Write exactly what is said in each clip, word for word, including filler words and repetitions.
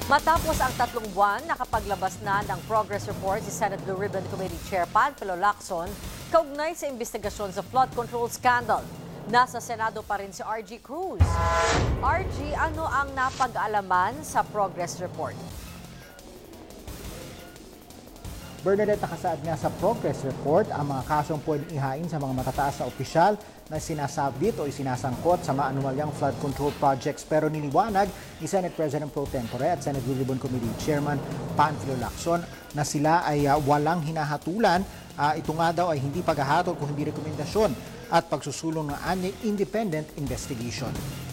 Matapos ang tatlong buwan, nakapaglabas na ng progress report si Senate Blue Ribbon Committee Chair Panfilo Lacson kaugnay sa investigasyon sa flood control scandal. Nasa Senado pa rin si R G Cruz. R G, ano ang napag-alaman sa progress report? Bernadette, nakasaad nga sa progress report ang mga kasong pwedeng ihain sa mga matataas na opisyal na sinasabit o isinasangkot sa maanumalyang flood control projects. Pero niliwanag ni Senate President Pro Tempore at Senate Blue Ribbon Committee Chairman Panfilo Lacson na sila ay uh, walang hinahatulan. Uh, ito nga daw ay hindi paghahatol kung hindi rekomendasyon at pagsusulong ng anyay independent investigation.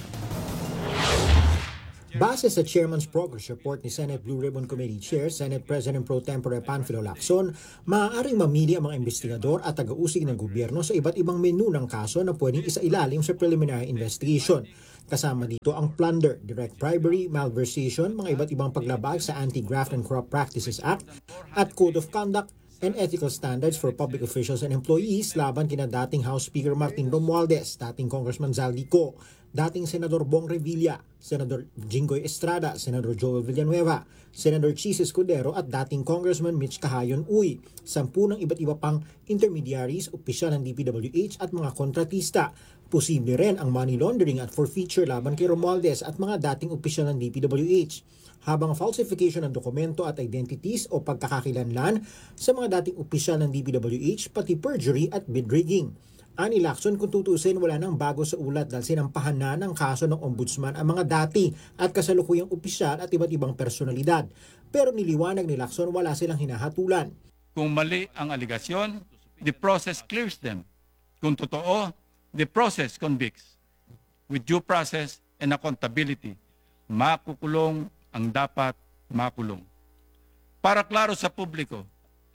Base sa Chairman's Progress Report ni Senate Blue Ribbon Committee Chair, Senate President Pro Tempore Panfilo Lacson, maaaring mamili ang mga investigador at taga-usig ng gobyerno sa iba't ibang menu ng kaso na pwedeng isailalim sa preliminary investigation. Kasama dito ang plunder, direct bribery, malversation, mga iba't ibang paglabag sa Anti-Graft and Corrupt Practices Act at Code of Conduct and Ethical Standards for Public Officials and Employees laban kina dating House Speaker Martin Romualdez, dating Congressman Zaldico, dating Senador Bong Revilla, Senador Jinggoy Estrada, Senador Joel Villanueva, Senador Chis Escudero at dating Congressman Mitch Cahayon Uy, sampu ng iba't iba pang intermediaries, opisyal ng D P W H at mga kontratista. Posible rin ang money laundering at forfeiture laban kay Romualdez at mga dating opisyal ng D P W H. Habang falsification ng dokumento at identities o pagkakakilanlan sa mga dating opisyal ng D P W H, pati perjury at bid rigging. Ani Lacson, kung tutusin, wala nang bago sa ulat dahil sinampahan na ng kaso ng ombudsman ang mga dati at kasalukuyang opisyal at iba't ibang personalidad. Pero niliwanag ni Lacson, wala silang hinahatulan. Kung mali ang aligasyon, the process clears them. Kung totoo, the process convicts. With due process and accountability, makukulong ang dapat makulong. Para klaro sa publiko,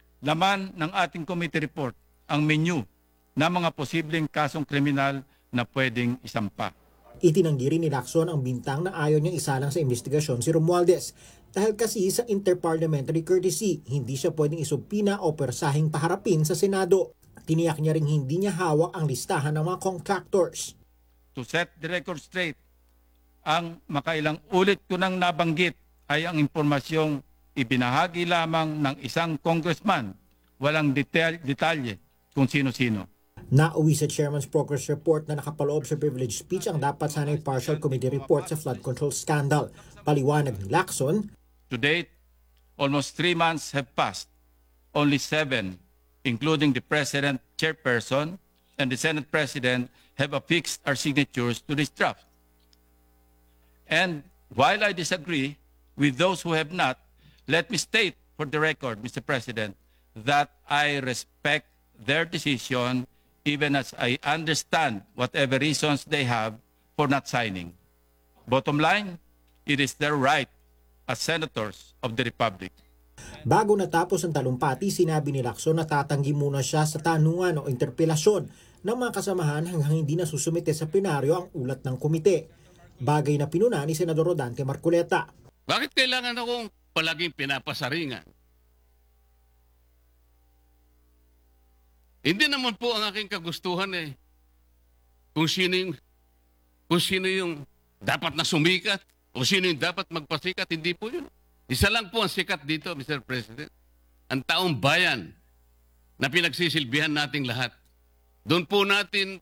laman ng ating committee report ang menu na mga posibleng kasong kriminal na pwedeng isampa. Itinanggi rin ni Lacson ang bintang na ayaw niyang isalang sa investigasyon si Romualdez. Dahil kasi sa interparliamentary courtesy, hindi siya pwedeng isubpina o persahing paharapin sa Senado. Tiniyak niya rin hindi niya hawak ang listahan ng mga contractors. To set the record straight, ang makailang ulit ko nang nabanggit ay ang impormasyong ibinahagi lamang ng isang congressman, walang detail, detalye kung sino-sino. Nauwi sa Chairman's Progress Report na nakapaloob sa privilege speech ang dapat sana'y partial committee report sa flood control scandal. Paliwanag ni Lacson, to date, almost three months have passed. Only seven, including the President, Chairperson, and the Senate President, have affixed our signatures to this draft. And while I disagree with those who have not, let me state for the record, Mister President, that I respect their decision even as I understand whatever reasons they have for not signing. Bottom line, it is their right as senators of the Republic. Bago natapos ang talumpati, sinabi ni Lacson na tatanggi muna siya sa tanungan o interpelasyon ng mga kasamahan hanggang hindi na susumite sa plenaryo ang ulat ng komite. Bagay na pinuna ni Senador Rodante Marcoleta. Bakit kailangan akong palaging pinapasaringan? Hindi naman po ang aking kagustuhan eh. Kung sino yung, kung sino yung dapat na sumikat o sino yung dapat magpasikat, hindi po yun. Isa lang po ang sikat dito, Mister President. Ang taong bayan na pinagsisilbihan nating lahat. Doon po natin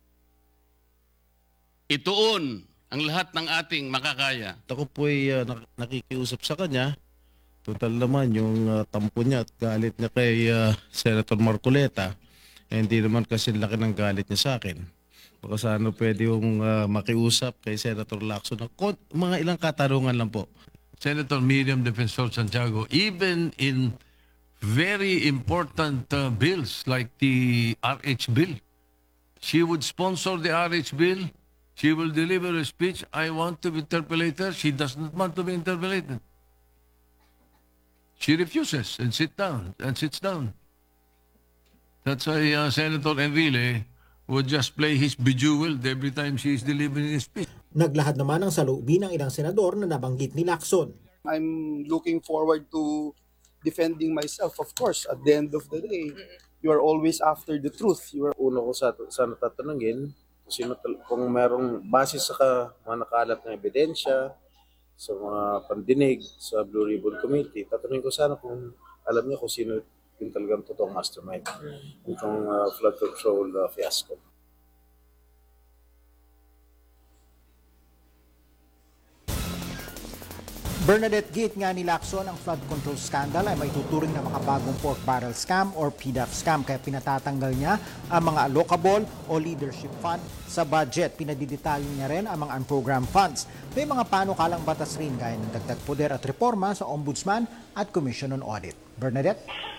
ituon ang lahat ng ating makakaya. Ako po ay uh, nakikiusap sa kanya. Total naman yung uh, tampo niya at galit niya kay uh, Senator Marcoleta. Eh, hindi naman kasi laki ng galit niya sa akin. Baka sana pwede yung uh, makiusap kay Senator Lacson. Mga ilang katarungan lang po. Senator Miriam Defensor Santiago, even in very important uh, bills like the R H bill, she would sponsor the R H bill. She will deliver a speech. I want to be interpellated. She does not want to be interpellated. She refuses and sit down and sits down. That's why uh, Senator Enrile would just play his bejeweled every time she is delivering a speech. Naglahad naman ng saloobin ng ilang senador na nabanggit ni Lacson. I'm looking forward to defending myself, of course. At the end of the day, you are always after the truth. You are... Una ko sa, sa natatanungin, kung, sino, kung merong base sa ka, mga nakalat na ebidensya, sa mga pandinig sa Blue Ribbon Committee. Tatanungin ko sana kung alam niya kung sino yung talagang totoong mastermind itong uh, flood control uh, fiasco. Bernadette, gate nga ni Lacson ang flood control scandal ay may tuturing na makabagong pork barrel scam or P D A F scam kaya pinatatanggal niya ang mga allocable o leadership fund sa budget. Pinadidetalye niya rin ang mga unprogrammed funds. May mga panukalang batas rin gaya ng dagdag poder at reforma sa Ombudsman at Commission on Audit. Bernadette?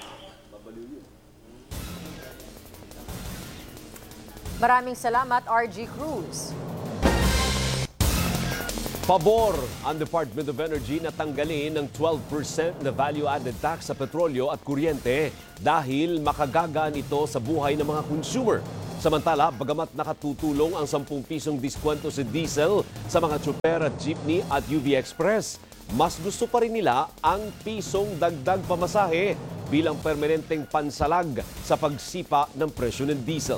Maraming salamat, R G Cruz. Pabor ang Department of Energy na tanggalin ng twelve percent na value-added tax sa petrolyo at kuryente dahil makagagaan ito sa buhay ng mga consumer. Samantala, bagamat nakatutulong ang ten pisong diskwento sa diesel sa mga tsuper at jeepney at U V Express, mas gusto pa rin nila ang pisong dagdag pamasahe bilang permanenteng pansalag sa pagsipa ng presyo ng diesel.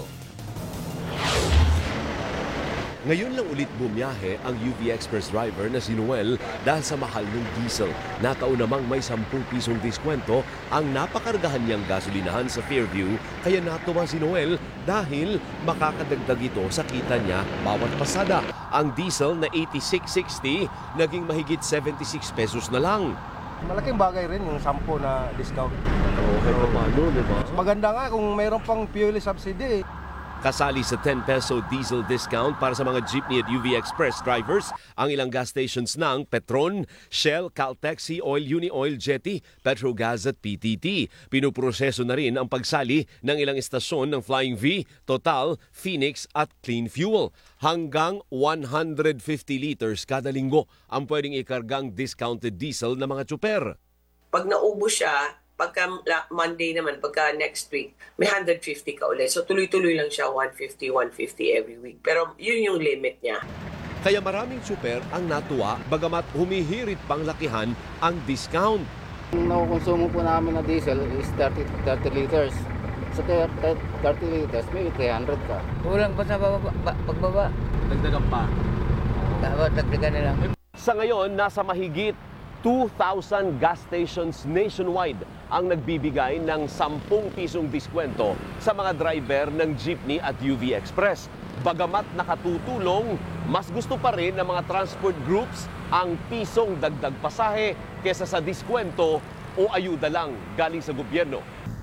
Ngayon lang ulit bumiyahe ang U V Express driver na si Noel dahil sa mahal ng diesel. Nataon namang may ten pisong diskwento ang napakargahan niyang gasolinahan sa Fairview, kaya natuwa si Noel dahil makakadagdag ito sa kita niya bawat pasada. Ang diesel na eighty-six sixty naging mahigit seventy-six pesos na lang. Malaking bagay rin yung sampo na discount. Okay pa paano, di ba? Maganda nga kung mayroon pang fuel subsidy. Kasali sa ten peso diesel discount para sa mga jeepney at U V Express drivers ang ilang gas stations ng Petron, Shell, Caltex, Sea Oil, Unioil, Jetty, Petrogas at P T T. Pinuproseso na rin ang pagsali ng ilang istasyon ng Flying V, Total, Phoenix at Clean Fuel. Hanggang one hundred fifty liters kada linggo ang pwedeng ikargang discounted diesel ng mga tsuper. Pag naubos siya, pagka Monday naman, pagka next week, may one hundred fifty ka ulit. So tuloy-tuloy lang siya, one fifty, one fifty every week. Pero yun yung limit niya. Kaya maraming super ang natuwa bagamat humihirit pang lakihan ang discount. Ang nakukonsumo po namin na diesel is thirty, thirty liters. So thirty liters, may three hundred ka. Kulang pa sa bababa, pagbaba. Dagdagan pa. Dapat dagdagan na lang. Sa ngayon, nasa mahigit two thousand gas stations nationwide ang nagbibigay ng ten pisong diskwento sa mga driver ng jeepney at U V Express. Bagamat nakatutulong, mas gusto pa rin ng mga transport groups ang pisong dagdag pasahe kesa sa diskwento o ayuda lang galing sa gobyerno.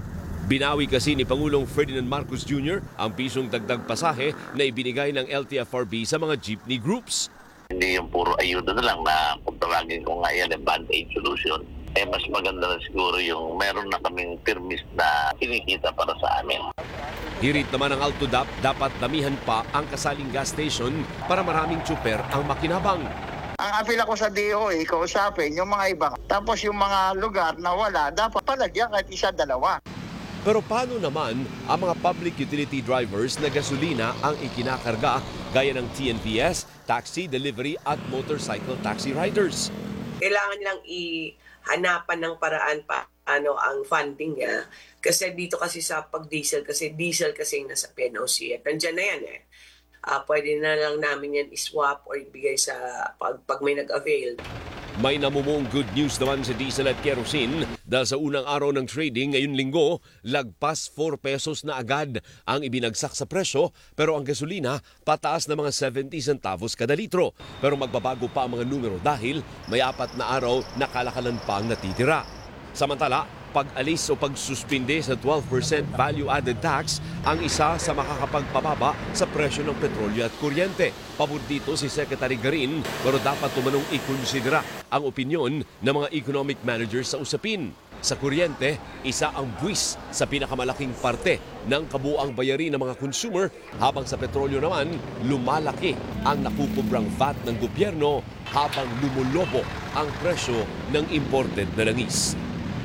Binawi kasi ni Pangulong Ferdinand Marcos Junior ang pisong dagdag pasahe na ibinigay ng L T F R B sa mga jeepney groups. Hindi yung puro ayuda na lang na kung tawagin ko nga yan ang band-aid solution. Eh mas maganda na siguro yung meron na kaming permis na kinikita para sa amin. Hirit naman ng Altodap, dapat damihan pa ang kasaling gas station para maraming tsuper ang makinabang. Ang apil ako sa D O A, kausapin yung mga iba. Tapos yung mga lugar na wala, dapat palagyan kahit isa, dalawa. Pero paano naman ang mga public utility drivers na gasolina ang ikinakarga gaya ng T N P S, taxi, delivery at motorcycle taxi riders? Kailangan lang ihanapan ng paraan pa ano ang funding niya. Kasi dito kasi sa pag-diesel, kasi diesel kasi nasa P N O C at nandyan na yan eh. Uh, pwede na lang namin yan iswap or ibigay sa pag, pag may nag-avail. May namumong good news naman sa diesel at kerosene dahil sa unang araw ng trading ngayon linggo, lagpas four pesos na agad ang ibinagsak sa presyo pero ang gasolina pataas na mga seventy centavos kada litro. Pero magbabago pa ang mga numero dahil may apat na araw na kalakalan pa ang natitira. Samantala, pag-alis o pagsuspinde sa twelve percent value-added tax ang isa sa makakapagpababa sa presyo ng petrolyo at kuryente. Pabor dito si Secretary Garin pero dapat tumanong ikonsidera ang opinyon ng mga economic managers sa usapin. Sa kuryente, isa ang buwis sa pinakamalaking parte ng kabuang bayarin ng mga consumer habang sa petrolyo naman lumalaki ang nakukubrang V A T ng gobyerno habang lumulobo ang presyo ng imported na langis.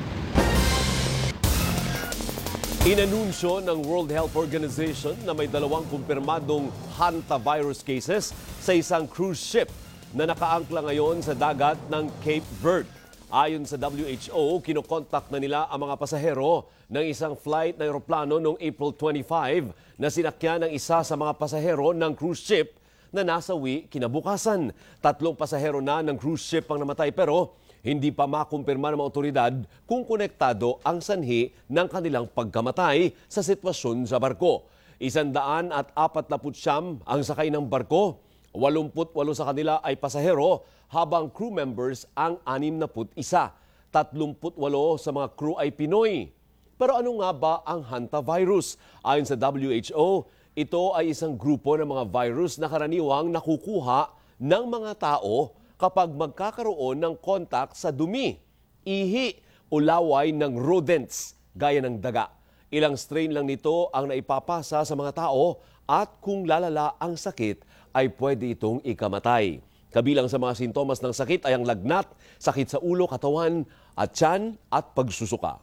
Inanunsyo ng World Health Organization na may dalawang kumpirmadong hantavirus cases sa isang cruise ship na nakaangkla ngayon sa dagat ng Cape Verde. Ayon sa W H O, kinokontak na nila ang mga pasahero ng isang flight na aeroplano noong April twenty-five na sinakyan ng isa sa mga pasahero ng cruise ship na nasawi kinabukasan. Tatlong pasahero na ng cruise ship ang namatay pero hindi pa makumpirma ng mga otoridad kung konektado ang sanhi ng kanilang pagkamatay sa sitwasyon sa barko. Isandaan at apat na putsyam ang sakay ng barko. Walumput walo sa kanila ay pasahero habang crew members ang anim na put isa. Tatlumput walo sa mga crew ay Pinoy. Pero ano nga ba ang hantavirus? Ayon sa W H O, ito ay isang grupo ng mga virus na karaniwang nakukuha ng mga tao kapag magkakaroon ng kontak sa dumi, ihi o laway ng rodents gaya ng daga. Ilang strain lang nito ang naipapasa sa mga tao at kung lalala ang sakit ay pwede itong ikamatay. Kabilang sa mga sintomas ng sakit ay ang lagnat, sakit sa ulo, katawan at tiyan at pagsusuka.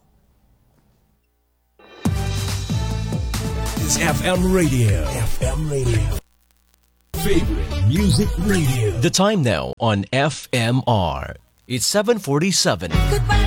It's F M Radio. F M Radio. Favorite Music Radio. The time now on F M R. It's seven forty-seven.